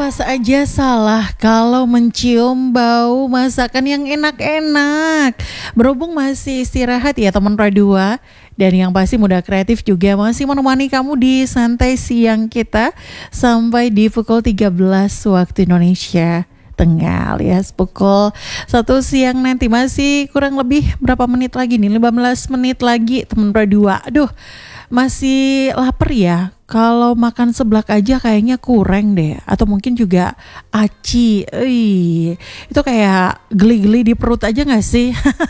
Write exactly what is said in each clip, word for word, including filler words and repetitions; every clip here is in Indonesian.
Nafas aja salah kalau mencium bau masakan yang enak-enak. Berhubung masih istirahat ya teman Pradua, dan yang pasti Muda Kreatif juga masih menemani kamu di santai siang kita sampai di pukul tiga belas waktu Indonesia Tengah alias pukul satu siang nanti. Masih kurang lebih berapa menit lagi nih, lima belas menit lagi teman Pradua. Aduh, masih lapar ya. Kalau makan seblak aja kayaknya kurang deh. Atau mungkin juga aci. Ih, itu kayak geli-geli di perut aja gak sih?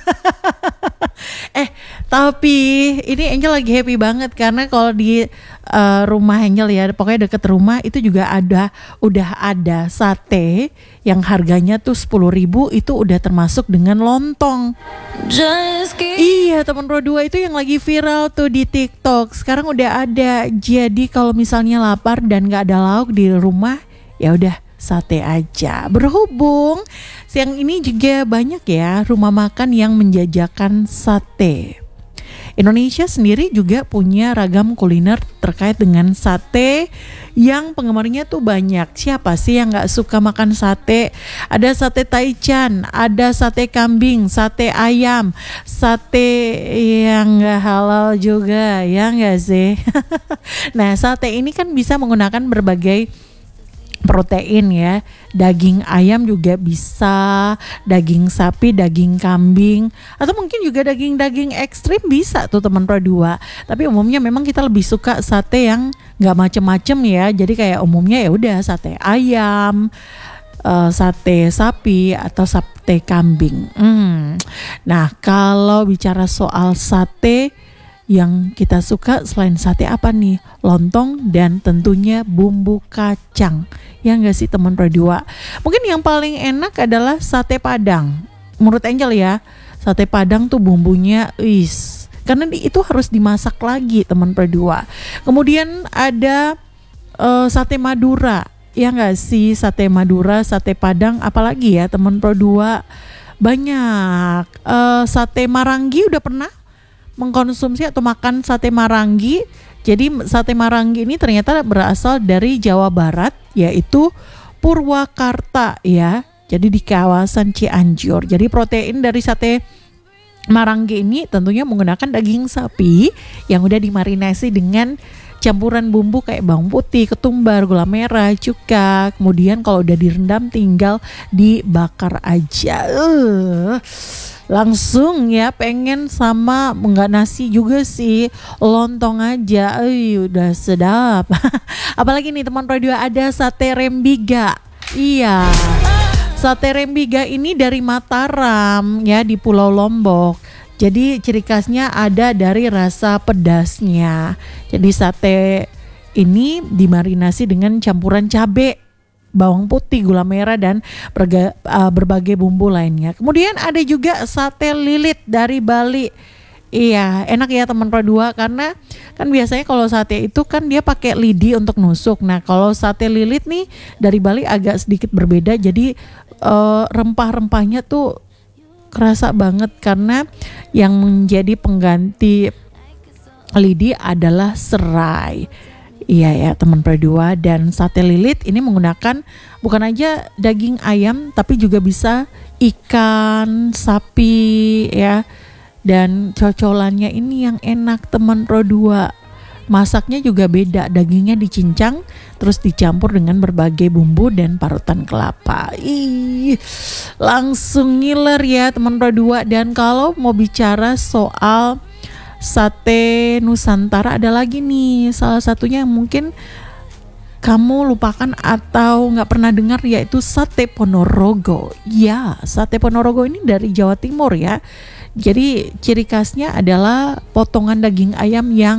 eh tapi ini Angel lagi happy banget karena kalau di uh, rumah Angel ya, pokoknya deket rumah itu juga ada, udah ada sate yang harganya tuh sepuluh ribu, itu udah termasuk dengan lontong. Iya teman Pro dua, itu yang lagi viral tuh di TikTok. Sekarang udah ada. Jadi kalau misalnya lapar dan gak ada lauk di rumah, ya udah sate aja. Berhubung siang ini juga banyak ya rumah makan yang menjajakan sate. Indonesia sendiri juga punya ragam kuliner terkait dengan sate yang penggemarnya tuh banyak. Siapa sih yang gak suka makan sate? Ada sate taichan, ada sate kambing, sate ayam, sate yang gak halal juga, ya gak sih? Nah, sate ini kan bisa menggunakan berbagai protein ya, daging ayam juga bisa, daging sapi, daging kambing, atau mungkin juga daging-daging ekstrim bisa tuh teman Pro dua. Tapi umumnya memang kita lebih suka sate yang nggak macem-macem ya. Jadi kayak umumnya ya udah sate ayam, uh, sate sapi atau sate kambing. Hmm. Nah kalau bicara soal sate yang kita suka selain sate apa nih? Lontong dan tentunya bumbu kacang. Ya enggak sih teman Pro dua? Mungkin yang paling enak adalah sate Padang. Menurut Angel ya, sate Padang tuh bumbunya is. Karena itu harus dimasak lagi teman Pro dua. Kemudian ada uh, sate Madura. Ya enggak sih, sate Madura, sate Padang, apalagi ya teman Pro dua? Banyak. Uh, sate Marangi udah pernah mengkonsumsi atau makan sate Marangi? Jadi sate Marangi ini ternyata berasal dari Jawa Barat, yaitu Purwakarta ya. Jadi di kawasan Cianjur. Jadi protein dari sate Marangi ini tentunya menggunakan daging sapi yang udah dimarinasi dengan campuran bumbu kayak bawang putih, ketumbar, gula merah, cuka. Kemudian kalau udah direndam tinggal dibakar aja. Uh. Langsung ya pengen sama enggak nasi juga sih, lontong aja, eh udah sedap. Apalagi nih teman Pro dua, ada sate Rembiga. Iya, sate Rembiga ini dari Mataram ya, di Pulau Lombok. Jadi ciri khasnya ada dari rasa pedasnya. Jadi sate ini dimarinasi dengan campuran cabai, bawang putih, gula merah, dan berga, uh, berbagai bumbu lainnya. Kemudian ada juga sate lilit dari Bali. Iya, enak ya teman Pro dua, karena kan biasanya kalau sate itu kan dia pakai lidi untuk nusuk. Nah, kalau sate lilit nih dari Bali agak sedikit berbeda. Jadi uh, rempah-rempahnya tuh kerasa banget karena yang menjadi pengganti lidi adalah serai. Iya ya teman Pro dua, dan sate lilit ini menggunakan bukan aja daging ayam tapi juga bisa ikan, sapi ya. Dan cocolannya ini yang enak teman Pro dua. Masaknya juga beda, dagingnya dicincang terus dicampur dengan berbagai bumbu dan parutan kelapa. Ih, langsung ngiler ya teman Pro dua. Dan kalau mau bicara soal sate Nusantara, ada lagi nih salah satunya yang mungkin kamu lupakan atau gak pernah dengar, yaitu sate Ponorogo. Ya, sate Ponorogo ini dari Jawa Timur ya. Jadi ciri khasnya adalah potongan daging ayam yang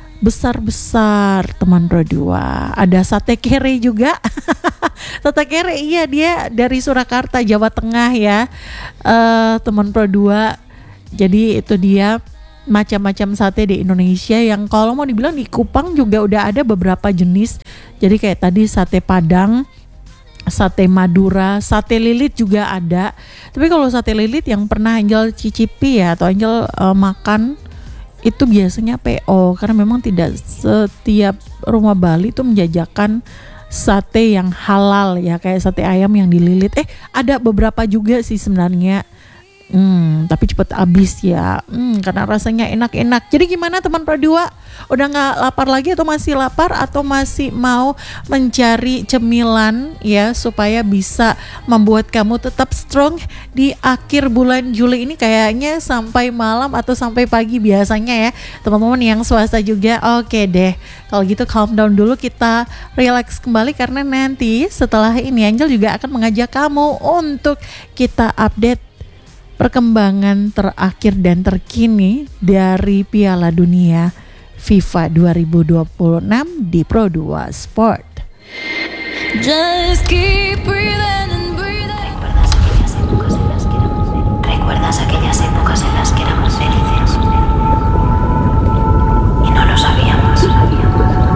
besar-besar teman Pro dua. Ada sate kere juga. Sate kere, iya dia dari Surakarta, Jawa Tengah ya, uh, teman Pro dua. Jadi itu dia macam-macam sate di Indonesia yang kalau mau dibilang di Kupang juga udah ada beberapa jenis. Jadi kayak tadi sate Padang, sate Madura, sate lilit juga ada. Tapi kalau sate lilit yang pernah Angel cicipi ya, atau Angel uh, makan, itu biasanya P O, karena memang tidak setiap rumah Bali itu menjajakan sate yang halal ya, kayak sate ayam yang dililit. Eh ada beberapa juga sih sebenarnya. Hmm, tapi cepet habis ya. Hmm, karena rasanya enak-enak. Jadi gimana teman Pro dua? Udah nggak lapar lagi atau masih lapar atau masih mau mencari cemilan ya supaya bisa membuat kamu tetap strong di akhir bulan Juli ini, kayaknya sampai malam atau sampai pagi biasanya ya teman-teman yang swasta juga. Oke deh, kalau gitu calm down dulu, kita relax kembali karena nanti setelah ini Angel juga akan mengajak kamu untuk kita update perkembangan terakhir dan terkini dari Piala Dunia FIFA dua ribu dua puluh enam di Pro dua Sport. Just keep breathing and breathing. ¿Recuerdas aquellas épocas en las que éramos felices? ¿Recuerdas aquellas épocas en las que éramos felices?